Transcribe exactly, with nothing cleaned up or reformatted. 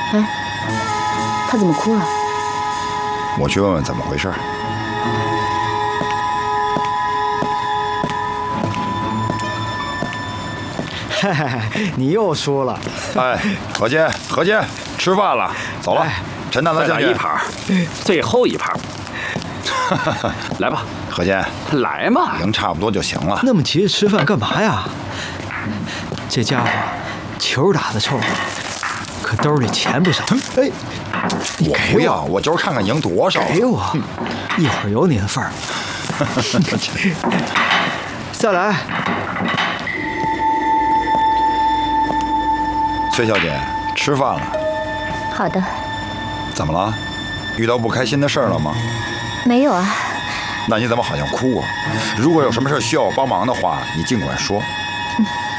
哎，他怎么哭了？ 我去问问怎么回事。 嘿嘿嘿，你又输了。 哎，何金，何金，吃饭了，走了。陈大大将军， 一盘，最后一盘。来吧， 何金， 来嘛， 赢差不多就行了。 那么急着吃饭干嘛呀？这家伙球打得臭，可兜里钱不少。哎， 我不要，我就是看看赢多少。 给我，一会儿有你的份儿。再来。 崔小姐，吃饭了。 好的。 怎么了？遇到不开心的事儿了吗？ 没有啊。 那你怎么好像哭啊？如果有什么事需要我帮忙的话，你尽管说。 嗯。